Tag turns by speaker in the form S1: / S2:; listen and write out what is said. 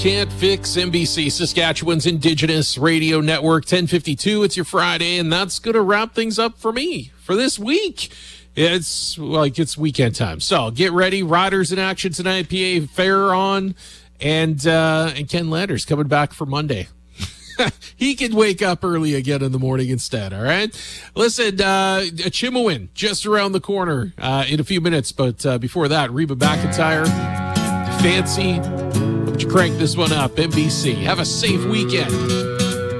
S1: Can't Fix NBC, Saskatchewan's Indigenous Radio Network, 10:52. It's your Friday, and that's going to wrap things up for me for this week. It's weekend time. So get ready. Riders in action tonight, PA Fair on, and Ken Landers coming back for Monday. He can wake up early again in the morning instead, all right? Listen, Chimawin just around the corner in a few minutes, but before that, Reba McEntire, Fancy. Crank this one up, NBC. Have a safe weekend.